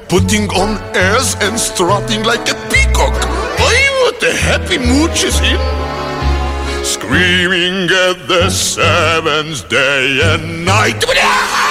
putting on airs and strutting like a peacock. Oh, what a happy mood she's in. Screaming at the seventh day and night.